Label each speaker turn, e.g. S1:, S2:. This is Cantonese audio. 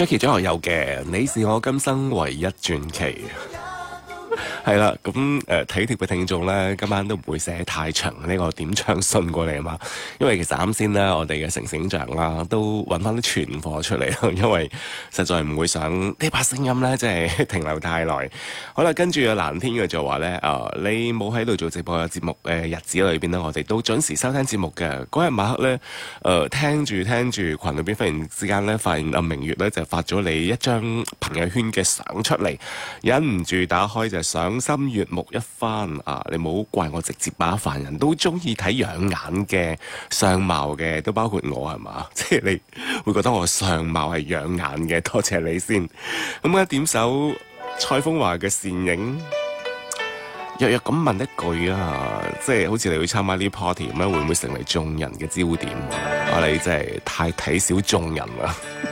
S1: Jackie 張學友嘅你是我今生唯一傳奇。係啦，咁體貼嘅聽眾咧，今晚都唔會寫太長呢個點唱信過嚟啊嘛，因為其實啱先咧，我哋嘅成成長啦，都揾翻啲存貨出嚟，因為實在唔會想呢把聲音咧，即係停留太耐。好啦，跟住阿藍天嘅就話咧，你冇喺度做直播嘅節目日子裏邊咧，我哋都準時收聽節目嘅。嗰日晚黑咧，聽住群裏邊忽然之間咧，發現阿明月咧就發咗你一張朋友圈嘅相出嚟，忍唔住打開就賞心悅目一番啊！你冇怪我直接把凡人都中意睇養眼嘅相貌嘅，都包括我係嘛？即係你會覺得我相貌係養眼嘅，多謝你先。咁啊，點首蔡楓華嘅倩影，弱弱咁問一句啊，即係好似你去參加呢啲 party 咁樣，會唔會成為眾人嘅焦點？我哋真係太睇小眾人啦〜